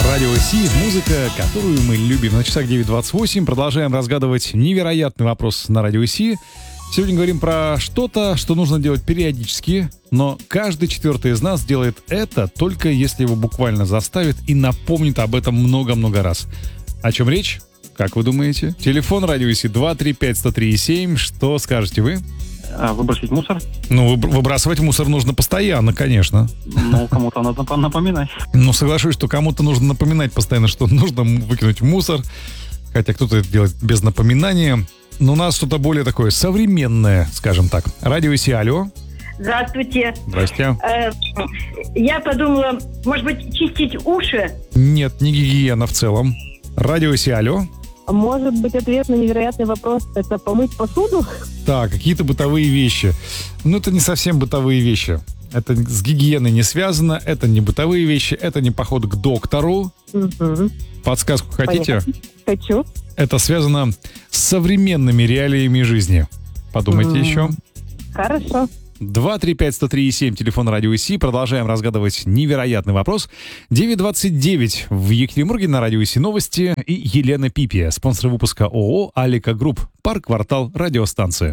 Радио Си, музыка, которую мы любим. На часах 9:28 продолжаем разгадывать невероятный вопрос на Радио Си. Сегодня говорим про что-то, что нужно делать периодически, но каждый четвертый из нас делает это только если его буквально заставит и напомнит об этом много-много раз. О чем речь? Как вы думаете? Телефон Радио Си 235-103-7. Что скажете вы? Выбросить мусор? Ну, выбрасывать мусор нужно постоянно, конечно. Ну, кому-то надо напоминать. Ну, соглашусь, что кому-то нужно напоминать постоянно, что нужно выкинуть мусор. Хотя кто-то это делает без напоминания. Но у нас что-то более такое современное, скажем так. Радио Си, алло. Здравствуйте. Здрасте. Я подумала, может быть, чистить уши? Нет, не гигиена в целом. Радио Си, алло. Может быть, ответ на невероятный вопрос – это помыть посуду? Так, какие-то бытовые вещи. Но это не совсем бытовые вещи. Это с гигиеной не связано, это не бытовые вещи, это не поход к доктору. Угу. Подсказку хотите? Понятно. Хочу. Это связано с современными реалиями жизни. Подумайте еще. Хорошо. 235-103-7, телефон Радио Си. Продолжаем разгадывать невероятный вопрос. 9:29 в Екатеринбурге на Радио Си новости. И Елена Пипия, спонсор выпуска ООО «Алика Групп». Парк, квартал, радиостанция.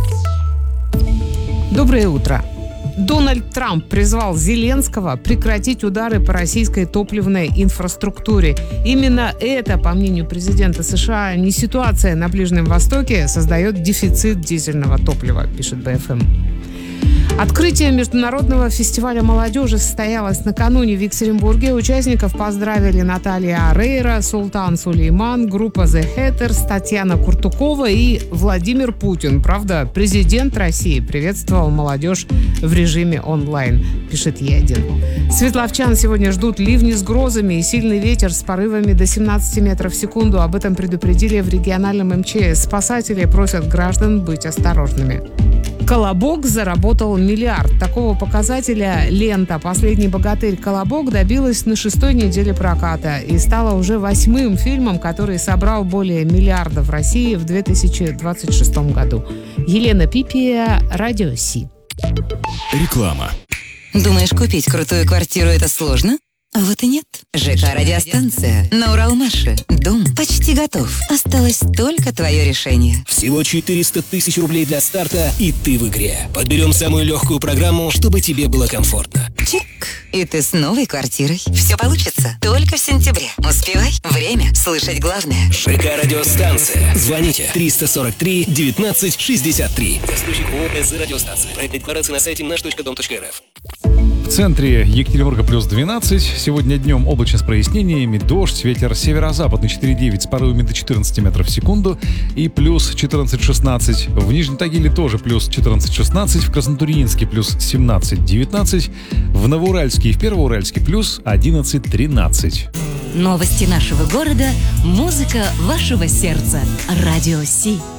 Доброе утро. Дональд Трамп призвал Зеленского прекратить удары по российской топливной инфраструктуре. Именно это, по мнению президента США, не ситуация на Ближнем Востоке создает дефицит дизельного топлива, пишет БФМ. Открытие международного фестиваля молодежи состоялось накануне в Екатеринбурге. Участников поздравили Наталья Орейро, Султан Сулейман, группа The Hatters, Татьяна Куртукова и Владимир Путин. Правда, президент России приветствовал молодежь в режиме онлайн, пишет Е1. Светловчан сегодня ждут ливни с грозами и сильный ветер с порывами до 17 метров в секунду. Об этом предупредили в региональном МЧС. Спасатели просят граждан быть осторожными. «Колобок» заработал миллиард. Такого показателя лента «Последний богатырь. Колобок» добилась на 6-й неделе проката и стала уже 8-м фильмом, который собрал более миллиарда в России в 2026 году. Елена Пипия, Радио Си. Реклама. Думаешь, купить крутую квартиру – это сложно? А вот и нет. ЖК «Радиостанция» на Уралмаше. Дом почти готов. Осталось только твое решение. Всего 400 тысяч рублей для старта, и ты в игре. Подберем самую легкую программу, чтобы тебе было комфортно. Чик. И ты с новой квартирой. Все получится только в сентябре. Успевай. Время слышать главное. ЖК «Радиостанция». Звоните 343 19 63. Застройщик ООО «СЗ Радиостанция». Проект декларации на сайте наш.дом.рф. В центре Екатеринбурга плюс 12. Сегодня днем облачно с прояснениями, дождь, ветер северо-западный 4,9 с порывами до 14 метров в секунду и плюс 14-16. В Нижнем Тагиле тоже плюс 14-16, в Краснотурьинске плюс 17-19, в Новоуральске и в Первоуральске плюс 11-13. Новости нашего города, музыка вашего сердца. Радио Си.